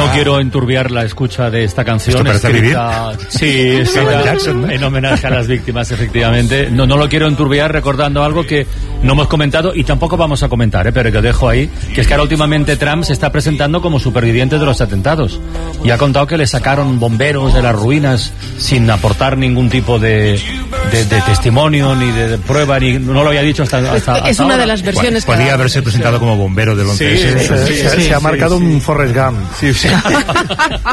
no quiero enturbiar la escucha de esta canción. Jackson, ¿no? En homenaje a las víctimas, efectivamente. No lo quiero enturbiar recordando algo que no hemos comentado y tampoco vamos a comentar, pero que dejo ahí, que es que ahora últimamente Trump se está presentando como superviviente de los atentados y ha contado que le sacaron bomberos de las ruinas sin aportar ningún tipo de testimonio ni de prueba, ni no lo había dicho hasta es una ahora. de las versiones. Podría haberse presentado como bombero del 11S. Sí, Se ha marcado un Forrest Gump. Sí.